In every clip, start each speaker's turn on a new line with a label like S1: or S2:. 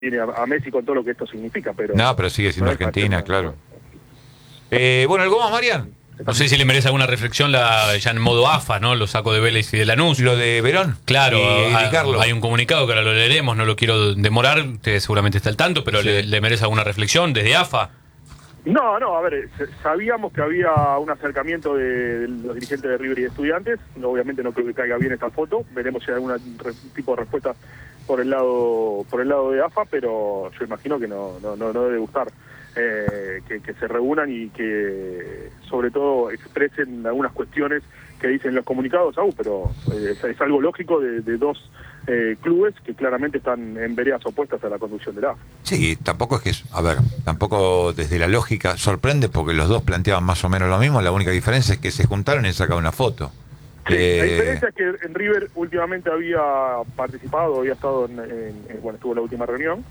S1: tiene a Messi con todo lo que esto significa, pero...
S2: No, pero sigue siendo
S1: no es
S2: Argentina,
S1: fácil,
S2: claro. Bueno, ¿algo más, Marian?
S3: No sé si le merece alguna reflexión ya en modo AFA, ¿no? Lo saco de Vélez y de Lanús.
S2: Lo de Verón.
S3: Claro,
S2: y Carlos.
S3: hay un comunicado que ahora lo leeremos, no lo quiero demorar, usted seguramente está al tanto, pero
S2: Sí.
S3: le merece alguna reflexión desde AFA.
S1: No, a ver, sabíamos que había un acercamiento de los dirigentes de River y de Estudiantes, obviamente no creo que caiga bien esta foto, veremos si hay algún tipo de respuesta por el lado de AFA, pero yo imagino que no debe gustar que se reúnan y que sobre todo expresen algunas cuestiones que dicen los comunicados, pero es algo lógico de dos clubes que claramente están en veredas opuestas a la conducción del AFA.
S2: Sí, tampoco es que, tampoco desde la lógica sorprende porque los dos planteaban más o menos lo mismo, la única diferencia es que se juntaron y sacaron una foto.
S1: Sí, la diferencia es que en River últimamente había participado, había estado bueno, estuvo en la última reunión,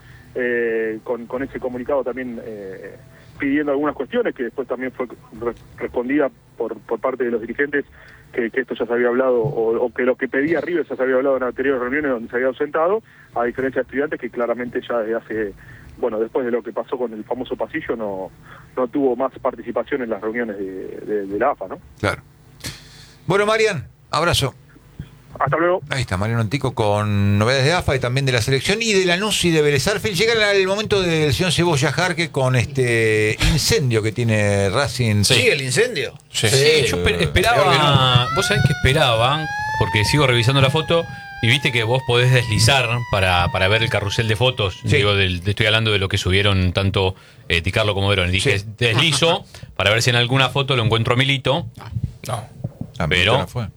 S1: con ese comunicado también pidiendo algunas cuestiones que después también fue respondida por parte de los dirigentes que esto ya se había hablado o que lo que pedía River ya se había hablado en anteriores reuniones donde se había ausentado, a diferencia de Estudiantes que claramente ya desde hace, bueno, después de lo que pasó con el famoso pasillo no tuvo más participación en las reuniones de la AFA, ¿no?
S2: Claro. Bueno, Marian, abrazo.
S1: Hasta luego.
S2: Ahí está Mariano Antico con novedades de AFA y también de la selección y de Lanús y de Vélez Sarsfield. Llega el momento del señor Cebolla Jarque con este incendio que tiene Racing.
S4: ¿Sí, el incendio?
S3: Sí, yo esperaba, vos sabés que esperaba, porque sigo revisando la foto y viste que vos podés deslizar para ver el carrusel de fotos.
S2: Sí.
S3: Digo, estoy hablando de lo que subieron tanto Ticarlo como Verón. Dije,
S2: Sí.
S3: deslizo para ver si en alguna foto lo encuentro a Milito.
S4: No.
S3: Pero-
S2: no fue.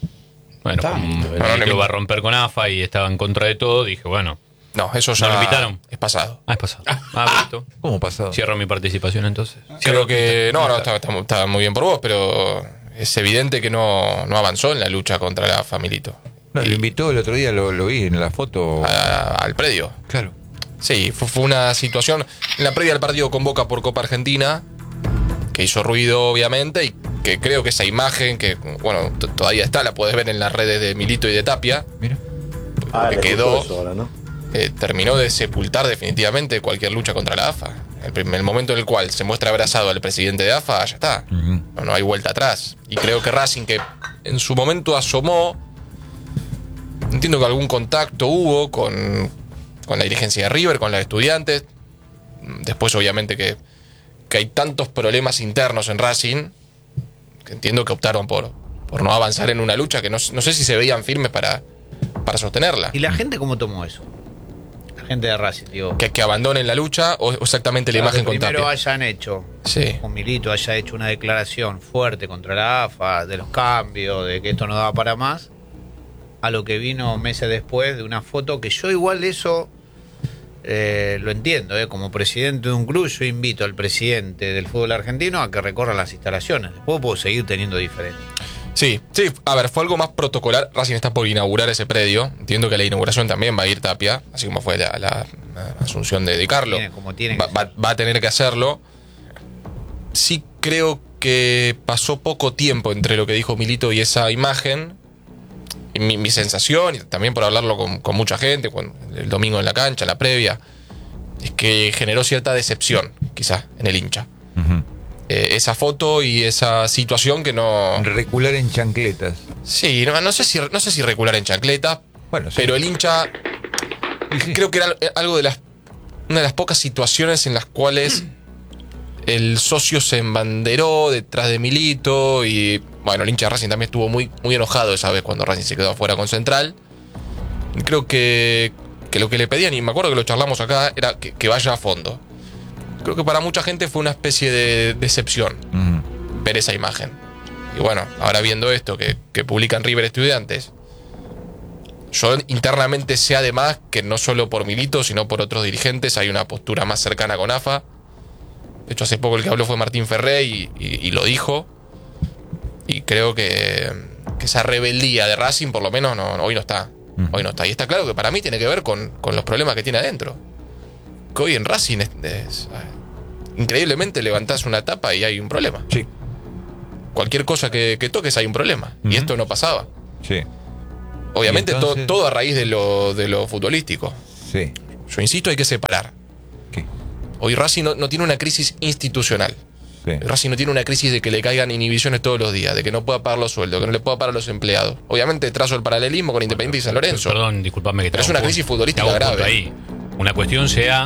S3: Bueno,
S4: Está.
S3: como
S4: No,
S3: Milito va a romper con AFA y estaba en contra de todo, dije, bueno,
S4: No, eso ya
S3: ¿No lo invitaron?
S4: es pasado.
S3: es pasado. Listo.
S2: ¿Cómo pasado?
S3: Cierro mi participación entonces.
S4: Creo que está muy bien por vos, pero es evidente que no avanzó en la lucha contra la Milito.
S2: No, lo invitó el otro día, lo vi en la foto.
S4: Al predio.
S2: Claro.
S4: Sí, fue una situación en la previa del partido con Boca por Copa Argentina que hizo ruido obviamente y que creo que esa imagen que bueno todavía está, la podés ver en las redes de Milito y de Tapia,
S2: Mira.
S4: que quedó
S5: ahora, ¿no?
S4: terminó de sepultar definitivamente cualquier lucha contra la AFA. El momento en el cual se muestra abrazado al presidente de AFA, ya está.
S2: Ujú.
S4: No hay vuelta atrás. Y creo que Racing, que en su momento asomó, entiendo que algún contacto hubo con la dirigencia de River, con la de Estudiantes. Después, obviamente, que hay tantos problemas internos en Racing, que entiendo que optaron por no avanzar en una lucha que no sé si se veían firmes para sostenerla.
S5: ¿Y la gente cómo tomó eso? La gente de Racing, digo.
S4: Que abandonen la lucha o exactamente la imagen
S5: que
S4: con
S5: primero
S4: Tapia.
S5: hayan hecho,
S4: Sí.
S5: con Milito haya hecho una declaración fuerte contra la AFA, de los cambios, de que esto no daba para más, a lo que vino meses después de una foto que yo igual eso lo entiendo, como presidente de un club yo invito al presidente del fútbol argentino a que recorra las instalaciones, después puedo seguir teniendo diferencias.
S4: Sí, a ver, fue algo más protocolar. Racing está por inaugurar ese predio. Entiendo que a la inauguración también va a ir Tapia, así como fue la asunción de Carlos.
S5: Como tiene que ser.
S4: Va a tener que hacerlo. Sí creo que pasó poco tiempo entre lo que dijo Milito y esa imagen. Y mi sensación, y también por hablarlo con mucha gente, el domingo en la cancha, en la previa, es que generó cierta decepción, quizás, en el hincha.
S2: Ujú.
S4: Esa foto y esa situación que no...
S2: Recular en chancletas.
S4: Sí, no sé si recular en chancleta,
S2: Bueno, sí.
S4: pero el hincha
S2: Y sí.
S4: creo que era algo una de las pocas situaciones en las cuales el socio se embanderó detrás de Milito y bueno, el hincha de Racing también estuvo muy, muy enojado esa vez cuando Racing se quedó afuera con Central. Creo que lo que le pedían, y me acuerdo que lo charlamos acá, era que vaya a fondo. Creo que para mucha gente fue una especie de decepción
S2: Ujú.
S4: ver esa imagen. Y bueno, ahora viendo esto que publican River Estudiantes, yo internamente sé además que no solo por Milito, sino por otros dirigentes hay una postura más cercana con AFA. De hecho, hace poco el que habló fue Martín Ferré y lo dijo. Y creo que esa rebeldía de Racing, por lo menos, hoy no está. Hoy no está. Y está claro que para mí tiene que ver con los problemas que tiene adentro. Que hoy en Racing increíblemente levantás una tapa y hay un problema.
S2: Sí.
S4: Cualquier cosa que toques hay un problema. Y esto no pasaba.
S2: Sí.
S4: Obviamente
S2: Y entonces-
S4: todo a raíz de lo futbolístico.
S2: Sí.
S4: Yo insisto, hay que separar.
S2: ¿Qué?
S4: Hoy Racing no tiene una crisis institucional.
S2: Sí.
S4: Racing no tiene una crisis de que le caigan inhibiciones todos los días, de que no pueda pagar los sueldos, que no le pueda pagar a los empleados. Obviamente trazo el paralelismo con Independiente y San Lorenzo.
S3: Perdón, disculpame que te
S4: Pero es
S3: haga
S4: una
S3: un
S4: crisis
S3: punto.
S4: futbolística
S3: Te hago un punto
S4: grave.
S3: ahí. Una cuestión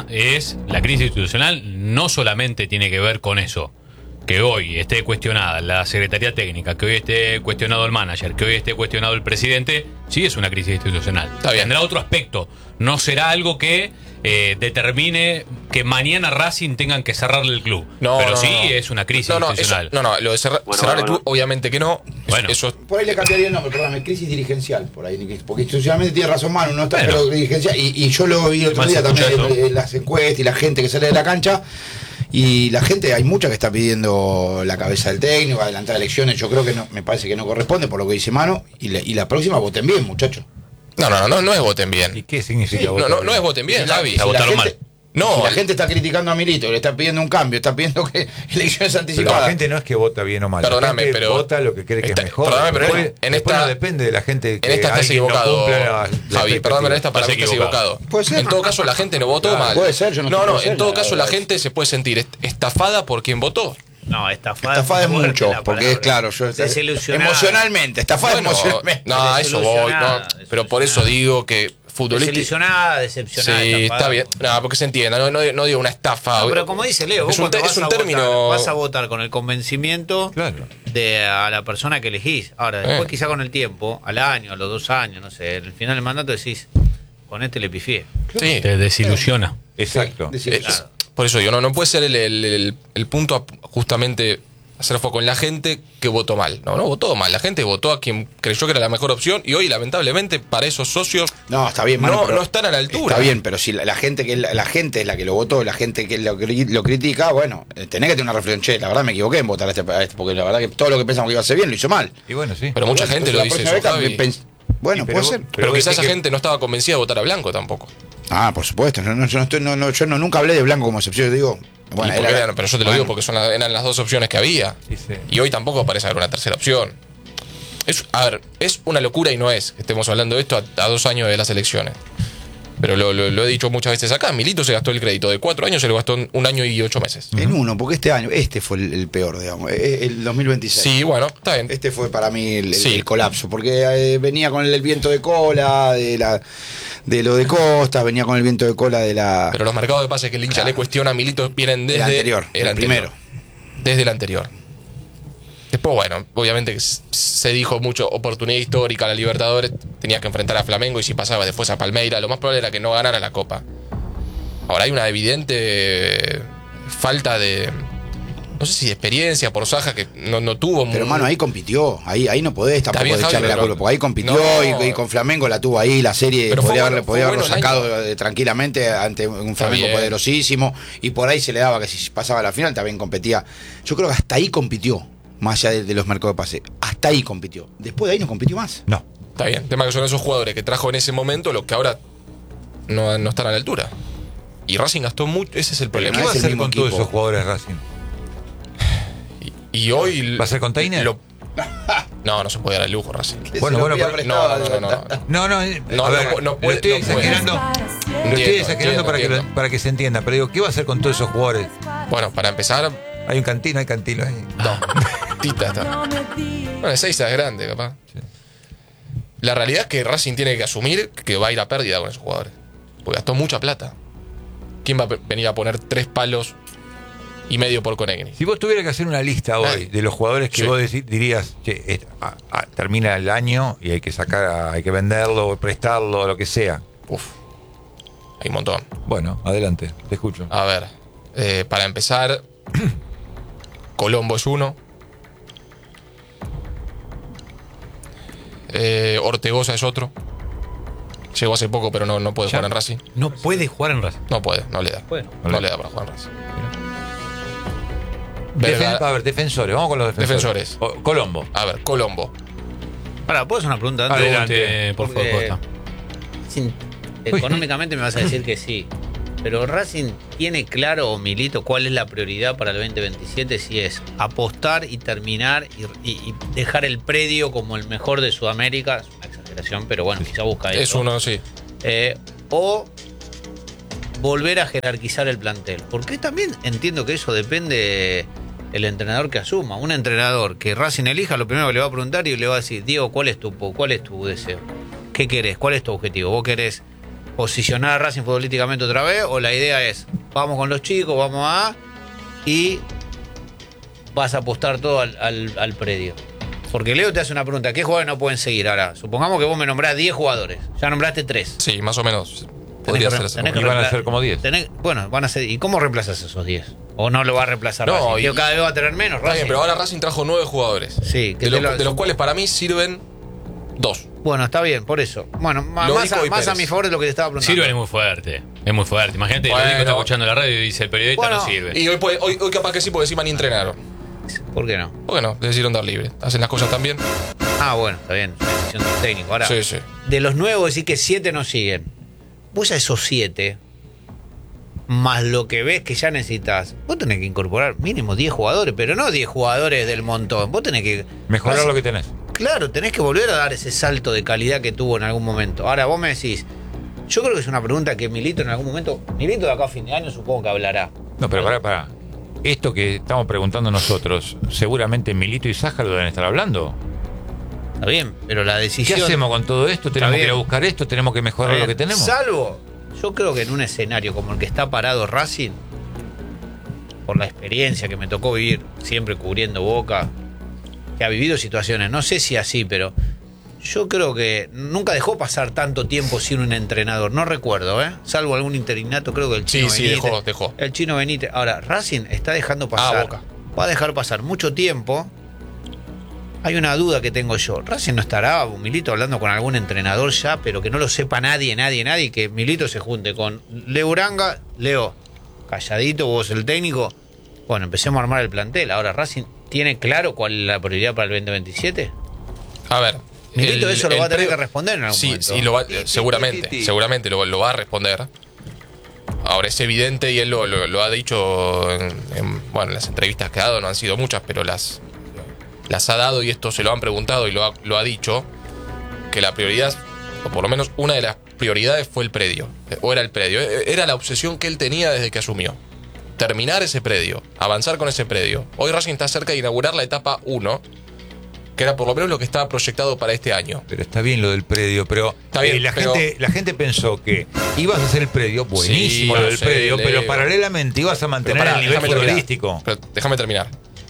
S3: es la crisis institucional no solamente tiene que ver con eso. Que hoy esté cuestionada la Secretaría Técnica, que hoy esté cuestionado el manager, que hoy esté cuestionado el presidente, sí es una crisis institucional.
S4: Está bien.
S3: Tendrá otro aspecto. No será algo que determine que mañana Racing tengan que cerrarle el club. Pero sí es una crisis institucional.
S4: Lo de cerrar el club, obviamente que no.
S3: Bueno.
S4: Eso
S6: Por ahí le cambiaría el nombre, perdóname, crisis dirigencial, por ahí, porque institucionalmente tiene razón Manu, no está,
S3: Bueno.
S6: pero dirigencial, y yo lo vi el otro
S3: Más
S6: día también
S3: escucha eso.
S6: en las encuestas y la gente que sale de la cancha, y la gente, hay mucha que está pidiendo la cabeza del técnico, adelantar elecciones, yo creo que no, me parece que no corresponde por lo que dice Manu, y la próxima voten bien, muchachos.
S4: no es voten
S2: ¿Y
S4: bien.
S2: qué significa
S6: Sí,
S2: votar
S4: No
S2: bien?
S4: es voten bien, Javi.
S3: la votaron mal.
S4: No,
S6: Si la gente está criticando a Milito, le está pidiendo un cambio, está pidiendo que elecciones
S2: Pero
S6: anticipadas.
S2: la gente no es que vota bien o mal.
S4: Perdóname,
S2: la gente
S4: pero
S2: vota lo que cree que
S4: esta-
S2: es mejor.
S4: perdóname, pero
S2: Después-
S4: en
S2: después
S4: esta-
S2: no depende de la gente que
S4: en esta estás
S2: alguien no
S4: equivocado,
S2: cumpla la
S4: Javi. Perdóname, en esta para mí
S3: Estás
S4: estás
S3: equivocado.
S4: equivocado.
S6: Puede ser.
S4: En todo caso, la gente no votó
S2: Claro,
S4: mal.
S6: puede ser, yo no estoy- puede
S4: en
S6: ser,
S4: todo
S6: la
S4: caso, la
S6: verdad.
S4: gente se puede sentir estafada por quien votó.
S5: No, estafada.
S6: Estafada es
S5: fuerte
S6: mucho,
S5: la
S6: porque es
S5: palabra.
S6: claro, yo
S5: Desilusionada.
S6: emocionalmente, estafada
S4: Bueno,
S6: emocionalmente.
S4: no, a eso voy. No,
S5: Desilusionada,
S4: pero por eso digo que futbolística.
S5: Desilusionada, decepcionada.
S4: Sí,
S5: estafada.
S4: está bien. No, porque se entienda, no digo una estafa.
S5: No, pero como dice Leo, vos
S4: es un,
S5: cuando
S4: es
S5: vas
S4: un
S5: a
S4: término.
S5: votar, vas a votar con el convencimiento
S2: Claro.
S5: de a la persona que elegís. Ahora, después quizá con el tiempo, al año, a los 2 años, no sé, al final del mandato decís, con este le pifié.
S4: Sí.
S3: Te desilusiona.
S2: Exacto.
S4: Por eso digo, no puede ser el punto justamente hacer foco en la gente que votó mal. No votó mal. La gente votó a quien creyó que era la mejor opción y hoy, lamentablemente, para esos socios
S6: No, está bien, Manu,
S4: no,
S6: pero
S4: no están a la altura.
S6: Está bien, pero si la gente que la gente es la que lo votó, la gente que lo critica, bueno, tenés que tener una reflexión, che, la verdad me equivoqué en votar a este, porque la verdad que todo lo que pensamos que iba a ser bien lo hizo mal.
S2: Y bueno, sí.
S4: Pero mucha gente lo
S6: Entonces,
S4: dice
S6: la
S4: eso,
S6: próxima
S4: Javi.
S6: vez bueno,
S2: Sí, pero
S6: puede ser.
S4: Pero quizás esa
S2: que-
S4: gente no estaba convencida de votar a Blanco tampoco.
S6: Ah, por supuesto, yo nunca hablé de Blanco como excepción, yo digo, bueno,
S4: Y porque
S6: era-
S4: pero yo te lo digo porque eran las dos opciones que había.
S2: Sí, sí.
S4: Y hoy tampoco parece haber una tercera opción. Es una locura y no es que estemos hablando de esto a 2 años de las elecciones. Pero lo he dicho muchas veces acá. Milito se gastó el crédito de 4 años, se lo gastó en 1 año y 8 meses.
S6: en uno, porque este fue el peor, digamos, el 2026.
S4: Sí, bueno, está bien.
S6: Este fue para mí
S4: Sí.
S6: el colapso, porque venía con el viento de cola, de lo de Costa, venía con el viento de cola de la
S4: Pero los mercados de pases que el hincha
S6: Claro.
S4: le cuestiona a Milito vienen desde
S6: el anterior, el primero.
S4: Desde el anterior. Después, bueno, obviamente que se dijo mucho oportunidad histórica a la Libertadores, tenías que enfrentar a Flamengo y si pasaba después a Palmeira, lo más probable era que no ganara la Copa. Ahora hay una evidente falta de, no sé si de experiencia por Saja, que no tuvo.
S6: Pero mano, ahí compitió, ahí no podés tampoco
S4: bien, Javi,
S6: echarle la
S4: pero-
S6: culpa, porque ahí compitió
S4: No.
S6: y con Flamengo la tuvo ahí, la serie
S4: Pero
S6: podría
S4: fue
S6: haberlo
S4: bueno el
S6: sacado tranquilamente ante un Flamengo
S4: bien.
S6: poderosísimo, y por ahí se le daba que si pasaba a la final también competía. Yo creo que hasta ahí compitió, más allá de los mercados de pase, hasta ahí compitió. Después de ahí no compitió más.
S2: No.
S4: Está bien, el tema que son esos jugadores que trajo en ese momento, los que ahora no están a la altura. Y Racing gastó mucho, ese es el
S2: ¿Qué
S4: problema.
S6: no
S2: va a
S6: es el
S2: hacer
S6: mismo
S2: con todos
S6: equipo.
S2: esos jugadores Racing?
S4: Y hoy.
S2: ¿Va a ser container?
S4: No se puede dar el lujo, Racing.
S2: Bueno,
S6: Se lo
S2: bueno,
S6: pida
S2: pero-
S6: prestado,
S2: No,
S4: No,
S2: a ver,
S4: no puede-
S2: lo estoy
S4: no puede.
S2: exagerando, lo estoy exagerando para que se entienda, pero digo, ¿qué va a hacer con todos esos jugadores?
S4: Bueno, para empezar,
S2: Hay un cantino, hay cantilo ahí.
S4: no. Tita está. Bueno, 6 es grande, capaz. La realidad es que Racing tiene que asumir que va a ir a pérdida con esos jugadores. Porque gastó mucha plata. ¿Quién va a venir a poner 3 palos y medio por Conegni?
S2: Si vos tuvieras que hacer una lista hoy de los jugadores que
S4: Sí.
S2: vos dirías, che, termina el año y hay que sacar, hay que venderlo, o prestarlo, lo que sea.
S4: Uf. Hay un montón.
S2: Bueno, adelante, te escucho.
S4: A ver, para empezar, Colombo es uno. Ortegoza es otro. Llegó hace poco, pero no puede
S3: Ya.
S4: jugar en Racing.
S3: No puede jugar en Racing.
S4: No puede, no le da.
S5: Bueno.
S4: No le da para jugar en Racing.
S2: A ver, defensores, vamos con los defensores.
S4: Defensores.
S2: Colombo.
S4: A ver, Colombo.
S5: Ahora, ¿puedo hacer una pregunta antes?
S3: Adelante, por favor,
S5: Porque-
S3: Costa.
S5: Económicamente me vas a decir que sí. Pero Racing tiene claro, o Milito, cuál es la prioridad para el 2027, si es apostar y terminar y dejar el predio como el mejor de Sudamérica. Es una exageración, pero bueno, quizá busca eso.
S4: Es uno, sí.
S5: O volver a jerarquizar el plantel. Porque también entiendo que eso depende el entrenador que asuma. Un entrenador que Racing elija, lo primero que le va a preguntar y le va a decir, Diego, ¿cuál es tu deseo? ¿Qué querés? ¿Cuál es tu objetivo? ¿Vos querés posicionar a Racing futbolísticamente otra vez? ¿O la idea es, vamos con los chicos, vamos y vas a apostar todo al predio? Porque Leo te hace una pregunta, ¿qué jugadores no pueden seguir? Ahora, supongamos que vos me nombrás 10 jugadores, ya nombraste 3.
S4: Sí, más o menos. Podría ser así.
S2: Y van a ser como 10.
S5: Bueno, van a ser. ¿Y cómo reemplazas esos 10? ¿O no lo va a reemplazar
S4: No,
S5: Racing?
S4: y-
S5: Digo, cada vez va a tener menos
S4: Está
S5: Racing.
S4: bien, pero ahora Racing trajo 9 jugadores.
S5: Sí, que
S4: de los cuales para mí sirven 2.
S5: Bueno, está bien, por eso. Bueno, más
S4: Lódico y
S5: a
S4: Pérez.
S5: mi favor de lo que te estaba preguntando.
S3: Sirven es muy fuerte. Es muy fuerte. Imagínate,
S4: Bueno.
S3: el único que está escuchando la radio y dice el periodista
S5: Bueno,
S3: no sirve.
S4: Y hoy capaz que sí, porque encima ni entrenaron.
S5: ¿Por qué no?
S4: ¿Por qué no? Decidieron dar libre. Hacen las cosas tan bien.
S5: Ah, bueno, está bien. Decisión del técnico. Ahora,
S4: Sí, sí.
S5: de los nuevos decís que 7 no siguen. Vos a esos 7, más lo que ves que ya necesitas, vos tenés que incorporar mínimo 10 jugadores, pero no 10 jugadores del montón. Vos tenés que
S2: Mejorar lo que tenés.
S5: Claro, tenés que volver a dar ese salto de calidad que tuvo en algún momento. Ahora, vos me decís, yo creo que es una pregunta que Milito en algún momento, Milito de acá a fin de año supongo que hablará.
S2: No, pero pará. Esto que estamos preguntando nosotros, seguramente Milito y Saja lo deben estar hablando.
S5: Está bien, pero la
S2: ¿Qué
S5: decisión...
S2: hacemos con todo esto? ¿Tenemos que ir a
S5: bien.
S2: buscar esto? ¿Tenemos que mejorar lo que tenemos?
S5: Salvo, yo creo que en un escenario como el que está parado Racing, por la experiencia que me tocó vivir siempre cubriendo Boca, que ha vivido situaciones, no sé si así, pero yo creo que nunca dejó pasar tanto tiempo sin un entrenador, no recuerdo, salvo algún interinato, creo que el Chino
S4: Sí,
S5: Benítez.
S4: dejó.
S5: El Chino Benítez. Ahora, Racing está dejando pasar,
S4: Boca.
S5: va a dejar pasar mucho tiempo. Hay una duda que tengo yo. Racing no estará, Milito, hablando con algún entrenador ya, pero que no lo sepa nadie, que Milito se junte con Leo Uranga. Leo, calladito, vos el técnico. Bueno, empecemos a armar el plantel. Ahora, ¿Racing tiene claro cuál es la prioridad para el 2027?
S4: A ver.
S5: Milito eso lo va a tener
S4: predio-
S5: que responder en algún
S4: Sí,
S5: momento.
S4: sí, seguramente lo va a responder. Ahora es evidente y él lo ha dicho en las entrevistas que ha dado, no han sido muchas, pero las ha dado y esto se lo han preguntado y lo ha dicho, que la prioridad, o por lo menos una de las prioridades fue el predio, o era el predio, era la obsesión que él tenía desde que asumió. Terminar ese predio, avanzar con ese predio. Hoy Racing está cerca de inaugurar la etapa 1, que era por lo menos lo que estaba proyectado para este año.
S2: Pero está bien lo del predio, pero,
S4: Está bien,
S2: la
S4: pero-
S2: gente pensó que ibas a hacer el predio, buenísimo
S4: Sí,
S2: lo del
S4: no sé,
S2: predio,
S4: Leo.
S2: pero paralelamente ibas a mantener
S4: Pero pará,
S2: el nivel
S4: déjame terminar.
S2: futbolístico.
S4: Pero déjame terminar.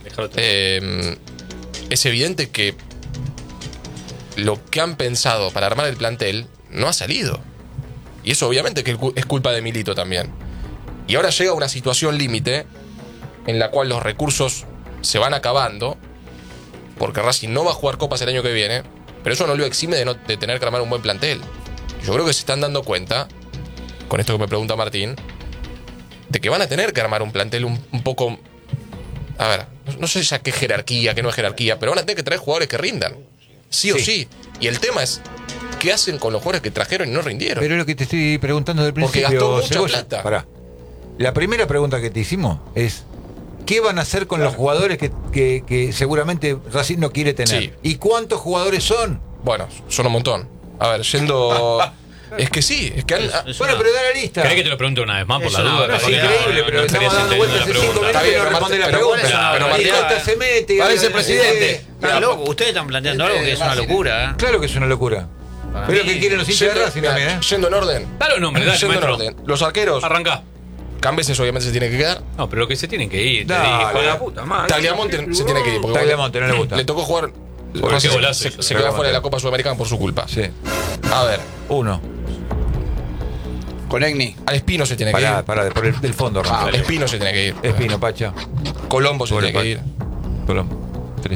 S4: Es evidente que lo que han pensado para armar el plantel no ha salido. Y eso obviamente que es culpa de Milito también. Y ahora llega una situación límite en la cual los recursos se van acabando, porque Racing no va a jugar copas el año que viene, pero eso no lo exime de tener que armar un buen plantel. Yo creo que se están dando cuenta, con esto que me pregunta Martín, de que van a tener que armar un plantel un poco... A ver, no sé ya qué jerarquía, qué no es jerarquía, pero van a tener que traer jugadores que rindan. Sí o sí. Y el tema es, ¿qué hacen con los jugadores que trajeron y no rindieron?
S2: Pero es lo que te estoy preguntando del
S4: Porque
S2: principio.
S4: gastó mucha
S2: Cebolla.
S4: plata.
S2: Pará. La primera pregunta que te hicimos es: ¿qué van a hacer con los jugadores que seguramente Racing no quiere tener?
S4: Sí.
S2: ¿Y cuántos jugadores son?
S4: Bueno, son un montón. A ver, yendo... Es que sí, es que han...
S2: Bueno, pero da la lista.
S3: ¿Querés que te lo pregunte una vez más por
S5: Es
S3: la
S5: una
S3: duda?
S2: No, es
S5: barbaridad.
S2: increíble, pero
S3: No
S2: estamos
S3: estarías
S2: dando vueltas hace
S3: entendiendo
S2: 5
S3: la
S2: minutos
S4: Está
S2: y
S4: bien,
S2: no
S4: pero
S2: responde la
S4: pero
S2: pregunta.
S4: ¿cuál es la
S2: Pero
S4: barbaridad?
S2: Martín se mete y habla
S6: Parece
S2: de-
S6: presidente.
S5: Están locos, ustedes están planteando algo que es una locura.
S2: Claro que es una locura. Pero es que quieren los hinchas de Racing también, ¿eh?
S4: Yendo en orden.
S3: Dale un nombre, dale,
S4: Yendo en
S3: maestro.
S4: orden. Los arqueros,
S3: Arrancá.
S4: Cambeses obviamente se tiene que quedar.
S3: No, pero que se tienen que ir. Te
S2: Dale.
S3: digo, la puta madre.
S4: Tagliamonte se tiene que ir. porque
S2: Tagliamonte no le gusta.
S4: Le tocó jugar...
S3: Porque qué golazo
S4: se
S3: hizo.
S4: se quedó fuera de la Copa Sudamericana por su culpa.
S2: Sí.
S4: A ver,
S2: Uno.
S6: Con Egni.
S4: al Espino se tiene que ir.
S2: Pará, por el del fondo.
S6: Ah,
S2: Rafael.
S4: Espino se tiene que ir.
S2: Espino, Pacha.
S4: Colombo se
S2: Pobre
S4: tiene que ir.
S2: Colombo. 3.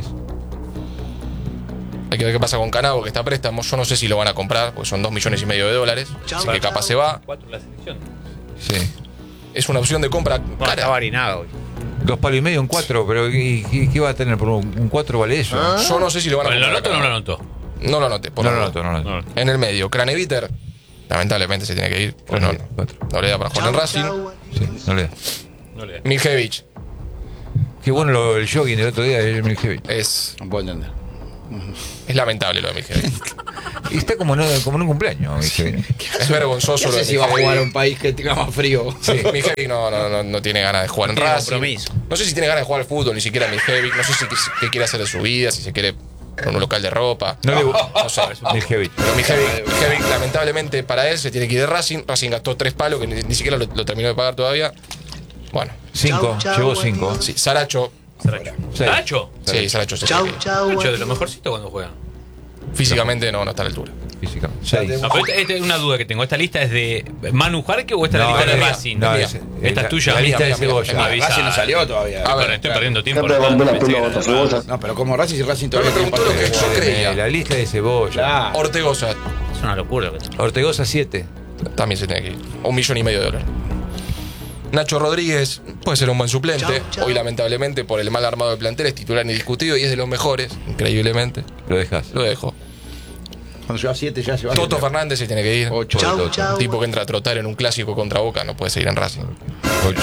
S4: Hay que ver qué pasa con Canavo, que está a préstamo. Yo no sé si lo van a comprar, porque son $2,5 millones. Así que capaz se va.
S3: 4 la selección.
S2: Sí.
S4: Es una opción de compra
S5: Bueno, está
S4: cara.
S5: varinado hoy.
S2: 2 palos y medio, un 4, pero ¿qué va a tener? ¿Por un 4 vale eso?
S4: Yo no sé si lo van a
S3: ¿Lo
S4: comprar.
S3: anoto o no lo
S4: Canavo.
S3: anoto?
S4: No lo anote, por
S2: No lo
S4: favor.
S2: noto, no lo noto.
S4: En el medio, Craneviter, lamentablemente se tiene que ir. Pues no le da para jugar en Racing.
S2: Sí, no le da.
S3: No le da.
S4: Miljevic
S2: Qué bueno el jogging del otro día de Miljevic.
S4: es
S6: No puedo entender.
S4: Es lamentable lo de Mijevic.
S2: Y está como en un cumpleaños, Mijevic.
S4: Es vergonzoso
S6: No
S4: lo
S6: sé
S4: de
S6: si va a jugar a
S4: Mijevic.
S6: un país que tenga más frío.
S4: Sí, Mijevic no tiene ganas de jugar en
S5: Tiene
S4: Racing.
S5: compromiso.
S4: No sé si tiene ganas de jugar al fútbol, ni siquiera Mijevic. No sé si qué quiere hacer de su vida, si se quiere en un local de ropa.
S2: No
S4: sé.
S2: Mijevic.
S4: Pero Mijevic, lamentablemente para él, se tiene que ir de Racing. Racing gastó 3 palos que ni siquiera lo terminó de pagar todavía. Bueno,
S2: 5, llevó 5.
S4: sí, Saracho.
S3: ¿Saracho?
S4: Sí, Saracho se
S7: Chau,
S4: tiene que ir.
S7: chau.
S3: Saracho de lo mejorcito cuando juega.
S4: Físicamente no está a la altura.
S2: Física. 6.
S3: No, pero esta es una duda que tengo. ¿Esta lista es de Manu Jarque o esta es la lista de Racing?
S2: No,
S4: mía.
S3: Esta es tuya.
S2: La lista de
S4: mía,
S2: Cebolla.
S4: mía.
S3: Avisa.
S6: Racing no salió todavía.
S4: A ver,
S3: Estoy perdiendo tiempo.
S7: Siempre rompe la
S3: pensé que era
S7: pelota,
S3: de
S7: Cebolla.
S6: No, pero como Racing
S4: No
S6: todavía
S4: me preguntó lo que yo creía.
S2: La lista de Cebolla.
S6: Claro.
S4: Ortegoza
S5: Es una locura.
S2: Ortegoza 7.
S4: también se tiene que ir. $1,5 millones. Nacho Rodríguez puede ser un buen suplente.
S7: Chau, chau.
S4: Hoy, lamentablemente, por el mal armado del plantel, es titular indiscutido y es de los mejores, increíblemente.
S2: Lo dejas.
S4: Lo dejo.
S6: Cuando lleva 7 ya se va.
S4: Toto Fernández se tiene que ir.
S6: 8.
S7: Chau, chau.
S4: Un tipo que entra a trotar en un clásico contra Boca no puede seguir en Racing.
S2: 8.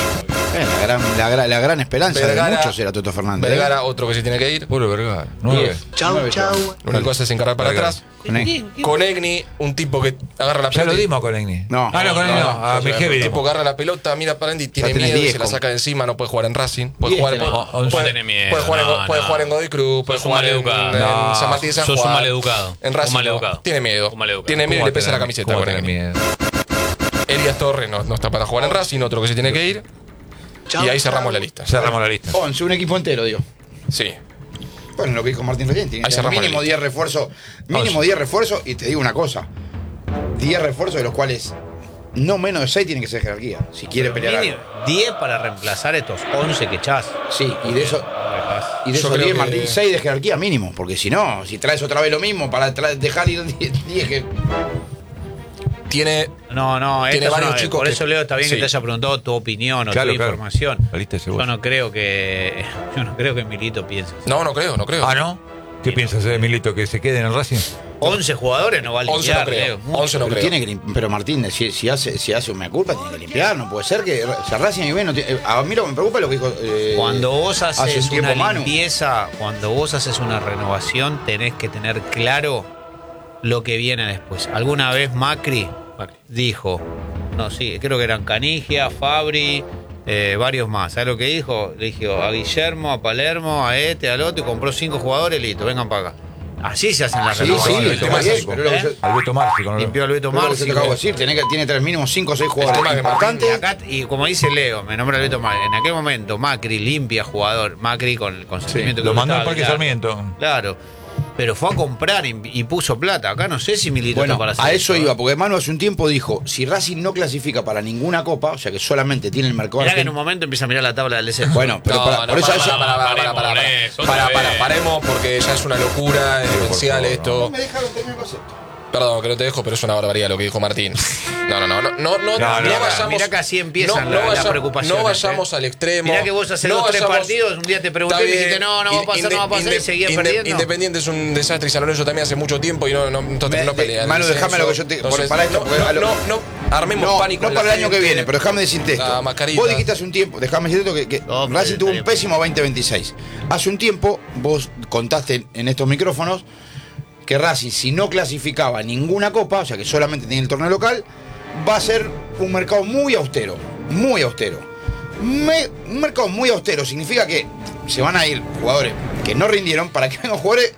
S6: La gran esperanza
S4: Vergara.
S6: de muchos era Toto Fernández.
S4: Vergara, otro que se tiene que ir.
S2: Puro Vergara. 9.
S7: Chau, chau.
S4: Una cosa es encarar para
S2: Vergara.
S4: atrás.
S6: ¿Eh?
S4: Conegni, un tipo que agarra la
S2: Ya
S4: pelota.
S2: lo
S4: y-
S2: dimos con Egni.
S6: No.
S2: Ah, no, con Egni no. A
S4: Un
S2: Mijevic
S4: tipo
S2: dimos.
S4: que agarra la pelota, mira para adelante y tiene
S6: Ya tenés
S4: miedo y
S6: 10
S4: se la
S6: con-
S4: saca de encima, no puede jugar en Racing. Puede
S6: 10
S4: jugar,
S6: tenés.
S3: No tiene miedo,
S4: puede jugar,
S3: no,
S4: puede
S3: no.
S4: jugar en Godoy Cruz, puede
S3: Sos un
S4: jugar en
S3: maleducado.
S2: No,
S4: San Martín de San
S3: sos un
S4: Juan.
S3: maleducado.
S4: En
S3: Un
S4: Racing no.
S3: maleducado.
S4: Tiene miedo.
S3: Un maleducado.
S4: Tiene miedo y
S2: ¿Cómo
S4: le pesa
S2: va a
S4: la
S2: tener-
S4: camiseta.
S2: cómo va a
S4: con
S2: tener
S4: él.
S2: miedo?
S4: Elías Torres no está para jugar en Racing, otro que se tiene que ir.
S7: Chau,
S4: Y ahí
S7: chau.
S4: cerramos la lista.
S2: Cerramos la lista.
S6: 11, un equipo entero, digo.
S4: Sí.
S6: Bueno, lo que dijo Martín recién, tiene
S4: Ahí
S6: que tener
S4: cerramos
S6: mínimo
S4: la
S6: 10 refuerzos. Mínimo 10 refuerzos, y te digo una cosa. 10 refuerzos de los cuales no menos de 6 tienen que ser jerarquía. Si quiere pelear
S5: Mínimo
S6: algo.
S5: 10 para reemplazar estos 11 que echás.
S6: Sí, y de eso. Y de
S4: Yo
S6: esos
S4: creo
S6: 10,
S4: que-
S6: Martín, 6 de jerarquía mínimo. Porque si no, si traes otra vez lo mismo para dejar ir 10 que.
S4: Tiene.
S5: No,
S4: Tiene
S5: esto es
S4: varios
S5: una-
S4: chicos
S5: por
S4: que-
S5: eso Leo está bien
S4: sí.
S5: que te haya preguntado tu opinión o
S2: Claro,
S5: tu
S2: claro.
S5: información.
S2: La lista de Cebolla.
S5: Yo no creo que Milito piense.
S4: No creo.
S2: Ah, ¿no? ¿Qué piensas de Milito? ¿Que se quede en el Racing?
S5: 11 jugadores no va a
S4: 11
S5: limpiar,
S4: no creo.
S5: Leo, mucho.
S4: 11 no
S6: Pero,
S4: creo.
S6: tiene que pero Martín, si hace un mea culpa, tiene que limpiar. No puede ser que. O sea, Racing y B no tiene. A mí lo que me preocupa es lo que dijo.
S5: Cuando vos
S6: hace
S5: haces
S6: un tiempo
S5: una
S6: Manu.
S5: limpieza, cuando vos haces una renovación, tenés que tener claro lo que viene después. Alguna vez Macri dijo, no, sí, creo que eran Canigia, Fabri, varios más. ¿Sabes lo que dijo? Le dijo a Guillermo, a Palermo, a al otro, y compró 5 jugadores, listo, vengan para acá. Así se hacen las
S6: Sí,
S5: renovaciones.
S6: el tema es pero lo que yo-
S2: Alberto Marci con
S5: Limpió a Alberto
S6: pero lo que
S5: Marci.
S6: yo te acabo de decir, tiene que tener mínimo 5 o 6
S4: El
S6: jugadores
S4: tema que
S6: importantes.
S5: Y, acá, y como dice Leo, me nombra Alberto Marci. En aquel momento, Macri limpia jugador. Macri con el consentimiento que
S2: Lo
S5: uno
S2: mandó al
S5: estaba,
S2: Parque
S5: claro.
S2: Sarmiento.
S5: Claro. Pero fue a comprar y puso plata. Acá no sé si Milito
S6: Bueno,
S5: está para hacer
S6: a eso
S5: ¿eh?
S6: iba, porque Manu hace un tiempo dijo, si Racing no clasifica para ninguna copa, o sea que solamente tiene el mercado
S5: Mirá que en
S6: argentino.
S5: un momento empieza a mirar la tabla del descenso.
S6: Bueno, pero
S4: No,
S6: por eso a eso.
S4: Paremos porque ya es una locura demencial
S2: favor,
S4: esto.
S6: me dejaron terminar el concepto.
S4: Perdón que no te dejo, pero es una barbaridad lo que dijo Martín. No vayamos.
S5: Mirá que así empiezan las preocupaciones.
S4: No vayamos al extremo.
S5: Mirá que vos haces
S4: no
S5: 2 3
S4: vayamos-
S5: partidos, un día te pregunté
S4: Está
S5: y me dijiste,
S4: bien.
S5: no va a pasar, no va a pasar, y seguías perdiendo.
S4: Independiente es un desastre y San Lorenzo también hace mucho tiempo y no pelean.
S6: Manu, déjame lo que yo te.
S4: Entonces,
S6: para esto, porque a lo-
S4: no armemos
S6: no,
S4: pánico.
S6: no
S4: en la
S6: para el año que
S4: gente.
S6: viene, pero déjame decirte esto.
S4: La mascarita.
S6: Vos dijiste hace un tiempo, déjame decirte que
S5: No, pero
S6: Racing tuvo un
S5: estaría-
S6: pésimo 2026. Hace un tiempo vos contaste en estos micrófonos que Racing, si no clasificaba ninguna copa, o sea que solamente tiene el torneo local, va a ser un mercado muy austero. Muy austero. Un mercado muy austero significa que se van a ir jugadores que no rindieron para que vengan jugadores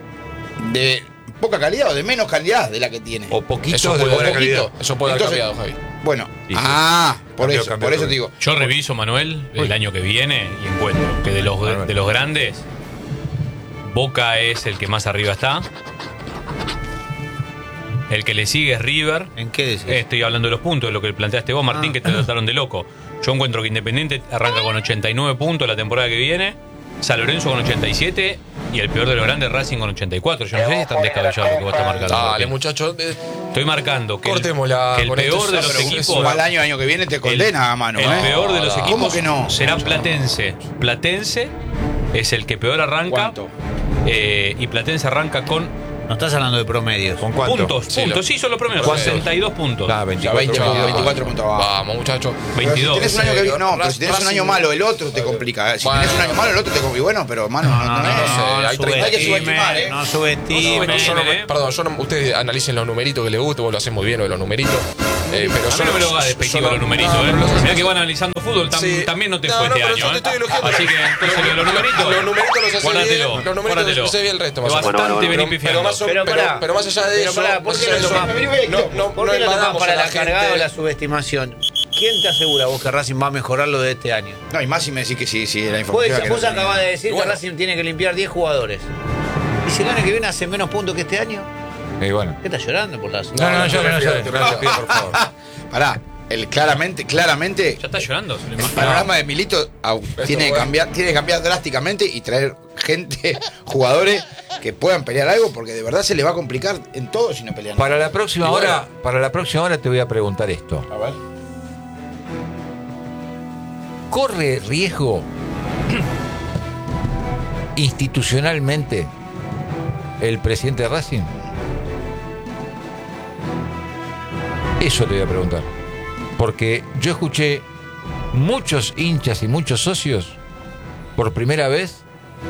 S6: de poca calidad o de menos calidad de la que tiene.
S2: O poquitos
S4: Eso
S2: de
S4: puede
S2: buena
S4: haber
S2: calidad.
S4: Eso puede haber
S6: Entonces-
S4: cambiado, Javi.
S6: Bueno,
S2: Y sí.
S6: por
S2: Cambió,
S6: eso,
S2: cambió
S6: por eso
S2: todo.
S6: te digo.
S3: Yo reviso, Manuel, el año que viene y encuentro que de los grandes, Boca es el que más arriba está. El que le sigue es River.
S5: ¿En qué decís?
S3: Estoy hablando de los puntos, de lo que planteaste vos, Martín, que te trataron de loco. Yo encuentro que Independiente arranca con 89 puntos la temporada que viene, San Lorenzo con 87 y el peor de los grandes, Racing con 84. Yo no sé si es tan descabellado lo que vos estás marcando.
S4: Dale,
S3: porque
S4: muchachos.
S3: estoy marcando que
S4: Cortémosla
S3: que el
S4: con
S3: peor
S4: esto,
S3: de
S4: es
S3: los
S4: una
S3: equipos...
S6: Igual año que viene te condena a mano.
S3: El peor de los
S4: ¿Cómo
S3: equipos
S6: que no?
S3: será Platense. Platense es el que peor arranca.
S6: ¿Cuánto?
S3: Y Platense arranca con
S5: No estás hablando de promedios.
S2: ¿Con cuánto?
S3: Puntos,
S4: Sí,
S3: sí, son los promedios.
S4: ¿Cuánto?
S3: 62 puntos.
S2: Ah,
S6: 24 puntos abajo.
S4: Vamos, muchachos.
S3: 22.
S6: Pero si tenés un año que, no, pero si tenés un
S4: Racing-
S6: año malo, el otro te complica. Si
S4: Bueno.
S6: tenés un año malo, el otro te complica. Y bueno, pero mano, no es.
S4: sé, hay 30
S6: hay que subestimar, ¿eh?
S5: No subestimen.
S4: Perdón, ustedes analicen los numeritos que les guste, vos lo hacés muy bien, lo de los numeritos. Pero
S3: A mí no me lo hagas despectivo los numeritos, Mirá que van analizando fútbol,
S4: Sí.
S3: también no te
S4: No,
S3: fue
S4: no,
S3: este
S4: pero
S3: año,
S4: yo te estoy elogiando.
S3: Así que entonces los numeritos
S4: los los hace
S3: guárdatelo,
S4: bien, los numeritos
S3: guárdatelo.
S4: los hace bien el resto, más o menos.
S3: Bastante venís
S4: Pero
S3: pifiando.
S4: más o-
S5: Pero pará.
S4: pero más allá de
S5: Pero
S4: eso,
S5: pará, ¿por
S4: más
S5: qué
S4: allá de
S5: lo
S4: eso,
S5: tomás?
S6: ¿Por
S5: ¿Por qué lo tomás
S4: embalamos
S5: para
S4: a
S5: la
S4: gente.
S5: cargada o la subestimación? ¿Quién te asegura vos que Racing va a mejorar lo de este año?
S6: No, y más si me decís que sí, la información.
S5: Vos acabás de decir
S4: Bueno.
S5: que Racing tiene que limpiar 10 jugadores. ¿Y si el año que viene hace menos puntos que este año?
S2: Y bueno.
S5: ¿Qué estás llorando por las?
S2: No, yo no sé. Te pido, por favor.
S6: Pará, claramente,
S3: ¿Ya estás llorando,
S6: el
S3: Suleiman?
S6: panorama de Milito tiene que cambiar drásticamente y traer gente, jugadores que puedan pelear algo, porque de verdad se le va a complicar en todo si no pelean.
S2: Para la próxima
S6: Y bueno.
S2: hora te voy a preguntar esto.
S6: A ver.
S2: ¿Corre riesgo institucionalmente el presidente de Racing? Eso te voy a preguntar. Porque yo escuché muchos hinchas y muchos socios por primera vez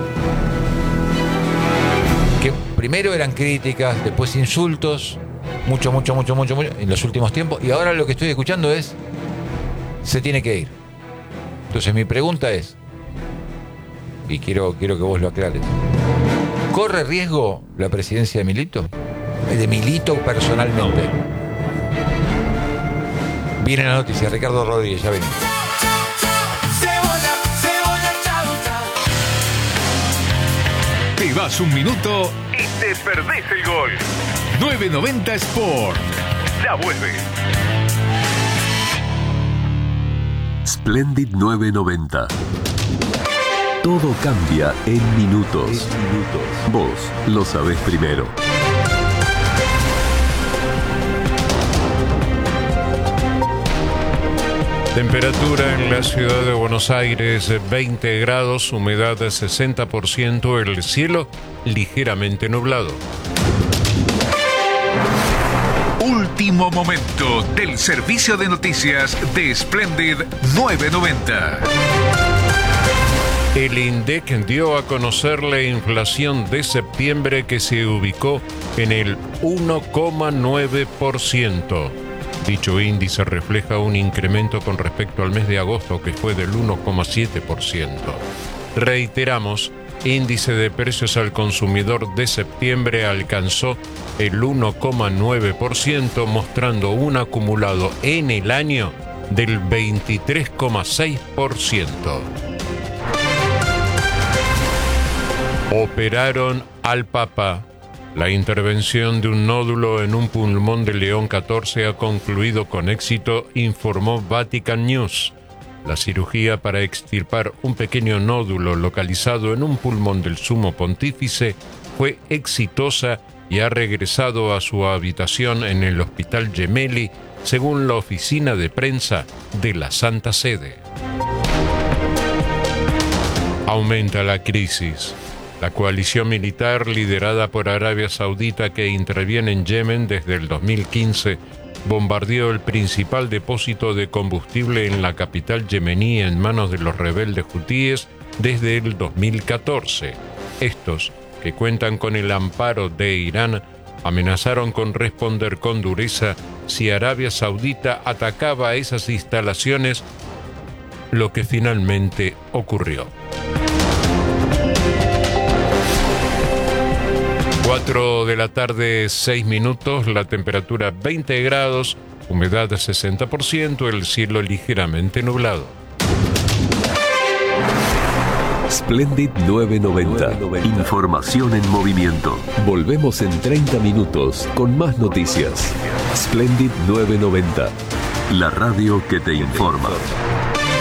S2: que primero eran críticas, después insultos, mucho en los últimos tiempos, y ahora lo que estoy escuchando es se tiene que ir. Entonces mi pregunta es, y quiero que vos lo aclares, ¿corre riesgo la presidencia de Milito? De Milito personalmente. Viene la noticia, Ricardo Rodríguez, ya venimos.
S7: Te vas un minuto y te perdés el gol. 990 Sport. Ya vuelve.
S8: Splendid 990. Todo cambia en minutos. Vos lo sabés primero.
S9: Temperatura en la ciudad de Buenos Aires, 20 grados, humedad 60%, el cielo ligeramente nublado.
S7: Último momento del servicio de noticias de Splendid 990.
S9: El INDEC dio a conocer la inflación de septiembre, que se ubicó en el 1,9%. Dicho índice refleja un incremento con respecto al mes de agosto, que fue del 1,7%. Reiteramos, índice de precios al consumidor de septiembre alcanzó el 1,9%, mostrando un acumulado en el año del 23,6%. Operaron al Papa. La intervención de un nódulo en un pulmón de León XIV ha concluido con éxito, informó Vatican News. La cirugía para extirpar un pequeño nódulo localizado en un pulmón del Sumo Pontífice fue exitosa y ha regresado a su habitación en el Hospital Gemelli, según la oficina de prensa de la Santa Sede. Aumenta la crisis. La coalición militar liderada por Arabia Saudita, que interviene en Yemen desde el 2015, bombardeó el principal depósito de combustible en la capital yemení en manos de los rebeldes hutíes desde el 2014. Estos, que cuentan con el amparo de Irán, amenazaron con responder con dureza si Arabia Saudita atacaba esas instalaciones, lo que finalmente ocurrió. 4 de la tarde, 6 minutos, la temperatura 20 grados, humedad 60%, el cielo ligeramente nublado.
S8: Splendid 990. Información en movimiento. Volvemos en 30 minutos con más noticias. Splendid 990. La radio que te informa.